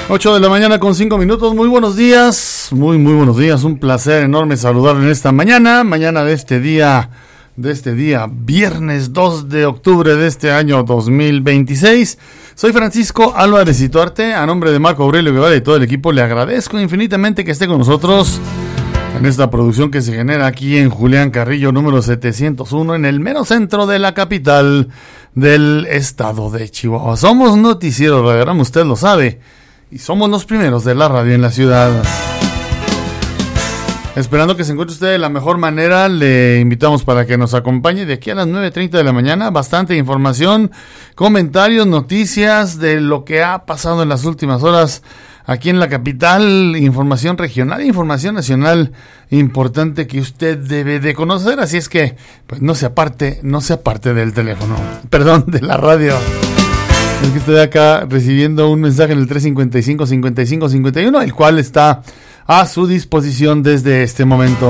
8 de la mañana con 5 minutos. Muy buenos días, muy buenos días. Un placer enorme saludarle en esta mañana de este día, viernes 2 de octubre de este año 2026. Soy Francisco Álvarez Ituarte. A nombre de Marco Aurelio Guevara y todo el equipo, le agradezco infinitamente que esté con nosotros en esta producción que se genera aquí en Julián Carrillo número 701, en el mero centro de la capital del estado de Chihuahua. Somos Noticiero Radiorama, usted lo sabe, y somos los primeros de la radio en la ciudad. Esperando que se encuentre usted de la mejor manera, le invitamos para que nos acompañe de aquí a las 9:30 de la mañana. Bastante información, comentarios, noticias de lo que ha pasado en las últimas horas aquí en la capital, información regional, información nacional importante que usted debe de conocer. Así es que, pues no se aparte del teléfono, perdón, de la radio. Es que estoy acá recibiendo un mensaje en el 355-5551, el cual está a su disposición desde este momento.